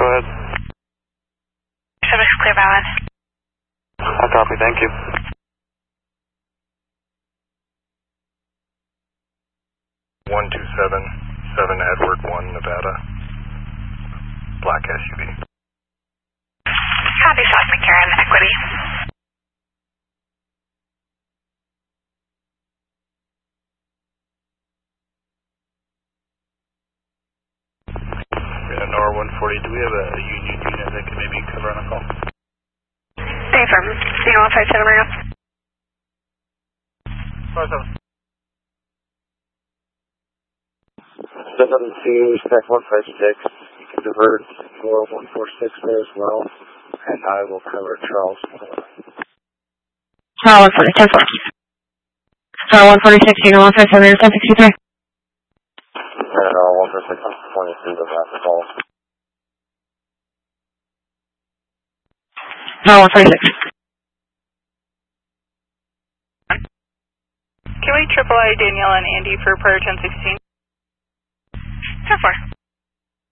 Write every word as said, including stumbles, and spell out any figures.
ahead. Service clear valid. I copy, thank you. one two seven seven Edward one, Nevada. Black S U V. Copy, South McCarran, Equity. N R one forty, do we have a union unit that can maybe cover on a call? Stay firm. Signal one five seven right now. five seven. seven two, spec one five six. You can divert for one four six there as well, and I will cover Charles. Tower one forty, ten four. Tower one forty-six, signal one five seven, ten sixty-three. And uh, one four six, twenty-two, the last call. Tower one forty-six. Can we triple I Danielle and Andy for prior ten sixteen? ten four.